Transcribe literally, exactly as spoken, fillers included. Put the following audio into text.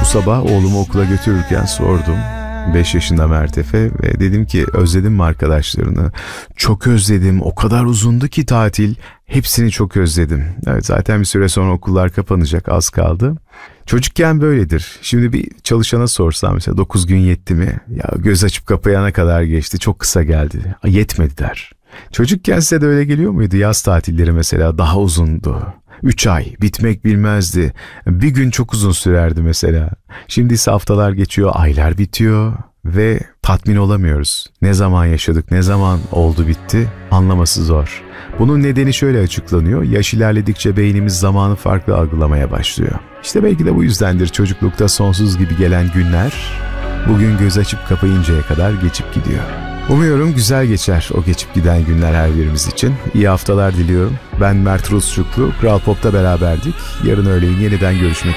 sabah oğlumu okula götürürken sordum. beş yaşında Mert Efe ve dedim ki özledim mi arkadaşlarını? Çok özledim. O kadar uzundu ki tatil. Hepsini çok özledim. Evet, zaten bir süre sonra okullar kapanacak, az kaldı. Çocukken böyledir. Şimdi bir çalışana sorsam mesela dokuz gün yetti mi? Ya göz açıp kapayana kadar geçti. Çok kısa geldi. Yetmedi der. Çocukken size de öyle geliyor muydu? Yaz tatilleri mesela daha uzundu. Üç ay bitmek bilmezdi. Bir gün çok uzun sürerdi mesela. Şimdi ise haftalar geçiyor, aylar bitiyor ve tatmin olamıyoruz. Ne zaman yaşadık, ne zaman oldu bitti anlaması zor. Bunun nedeni şöyle açıklanıyor. Yaş ilerledikçe beynimiz zamanı farklı algılamaya başlıyor. İşte belki de bu yüzdendir çocuklukta sonsuz gibi gelen günler bugün göz açıp kapayıncaya kadar geçip gidiyor. Umuyorum güzel geçer o geçip giden günler her birimiz için. İyi haftalar diliyorum. Ben Mert Rusçuklu, Kral Pop'ta beraberdik. Yarın öğleyin yeniden görüşmek